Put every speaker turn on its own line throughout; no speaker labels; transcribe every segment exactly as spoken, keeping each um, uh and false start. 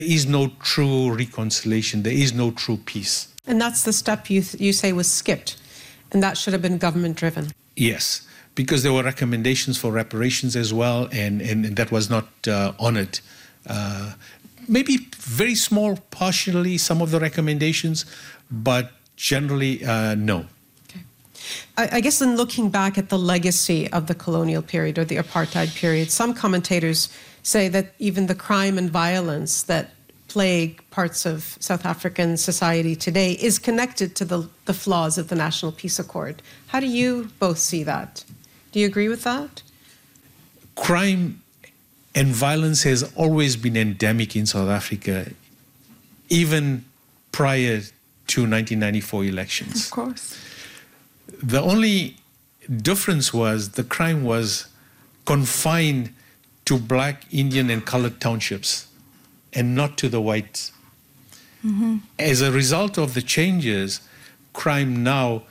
There is no true reconciliation. There is no true peace.
And that's the step you, th- you say was skipped, and that should have been government-driven.
Yes, because there were recommendations for reparations as well, and, and, and that was not uh, honored. Uh, maybe very small, partially, some of the recommendations, but generally, uh, no.
Okay. I, I guess in looking back at the legacy of the colonial period or the apartheid period, some commentators say that even the crime and violence that plague parts of South African society today is connected to the, the flaws of the National Peace Accord. How do you both see that? Do you agree with that?
Crime and violence has always been endemic in South Africa, even prior to nineteen ninety-four elections.
Of course.
The only difference was the crime was confined to black, Indian, and colored townships, and not to the whites. Mm-hmm. As a result of the changes, crime now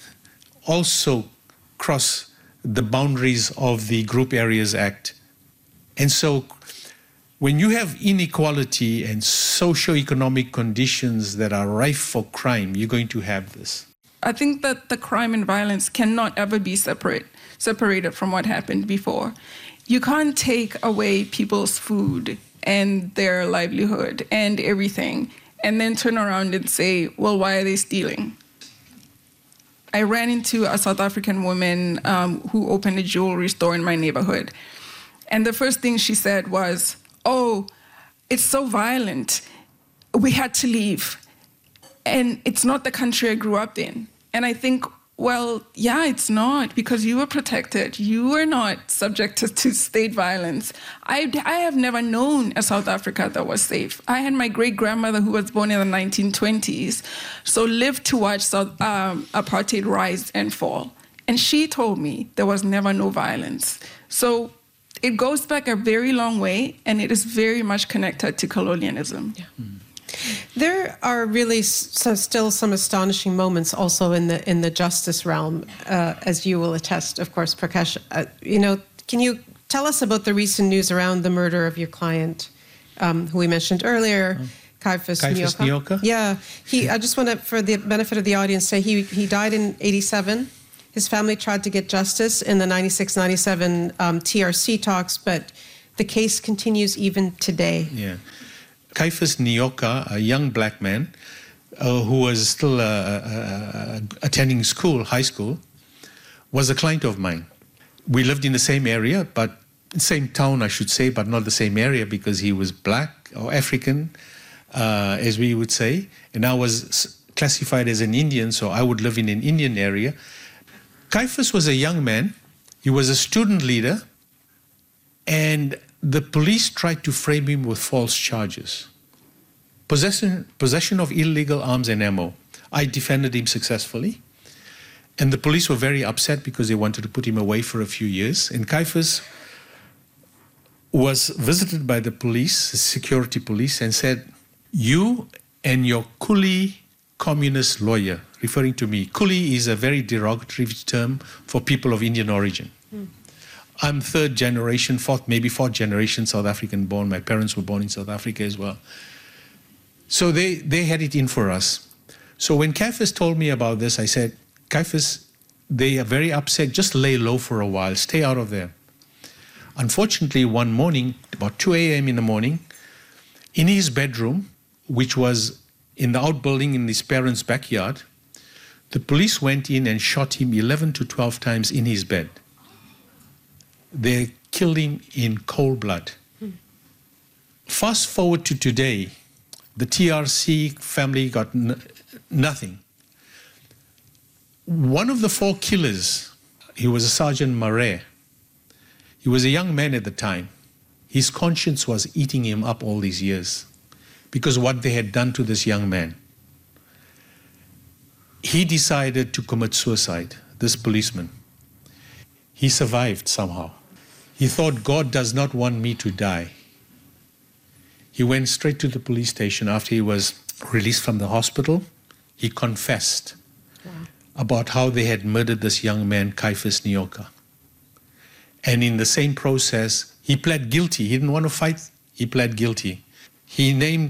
also cross the boundaries of the Group Areas Act. And so when you have inequality and socio-economic conditions that are rife for crime, you're going to have this.
I think that the crime and violence cannot ever be separate, separated from what happened before. You can't take away people's food and their livelihood and everything, and then turn around and say, well, why are they stealing? I ran into a South African woman um, who opened a jewelry store in my neighborhood. And the first thing she said was, oh, it's so violent. We had to leave. And it's not the country I grew up in. And I think, well, yeah, it's not, because you were protected. You were not subjected to state violence. I, I have never known a South Africa that was safe. I had my great-grandmother who was born in the nineteen twenties, so lived to watch South, um, apartheid rise and fall. And she told me there was never no violence. So it goes back a very long way, and it is very much connected to colonialism.
Yeah. Mm. There are really so still some astonishing moments also in the in the justice realm, uh, as you will attest, of course, Prakash. Uh, you know, can you tell us about the recent news around the murder of your client, um, who we mentioned earlier, oh. Caiphus
Nyoka? Nyoka?
Yeah, he. I just want to, for the benefit of the audience, say he he died in eighty-seven. His family tried to get justice in the ninety-six ninety-seven um, T R C talks, but the case continues even today.
Yeah. Caiphus Nyoka, a young black man uh, who was still uh, uh, attending school, high school, was a client of mine. We lived in the same area, but same town, I should say, but not the same area, because he was black or African, uh, as we would say, and I was classified as an Indian, so I would live in an Indian area. Caiphus was a young man. He was a student leader, and the police tried to frame him with false charges. Possession, possession of illegal arms and ammo. I defended him successfully. And the police were very upset because they wanted to put him away for a few years. And Caiphus was visited by the police, the security police, and said, you and your coolie communist lawyer, referring to me. Coolie is a very derogatory term for people of Indian origin. Mm. I'm third generation, fourth, maybe fourth generation South African born. My parents were born in South Africa as well. So they, they had it in for us. So when Caiphus told me about this, I said, Caiphus, they are very upset. Just lay low for a while. Stay out of there. Unfortunately, one morning, about two a.m. in the morning, in his bedroom, which was in the outbuilding in his parents' backyard, the police went in and shot him eleven to twelve times in his bed. They killed him in cold blood. Hmm. Fast forward to today, the T R C family got n- nothing. One of the four killers, he was a Sergeant Marais. He was a young man at the time. His conscience was eating him up all these years because what they had done to this young man. He decided to commit suicide, this policeman. He survived somehow. He thought, God does not want me to die. He went straight to the police station after he was released from the hospital. He confessed wow. about how they had murdered this young man, Caiphus Nyoka. And in the same process, he pled guilty. He didn't want to fight. He pled guilty. He named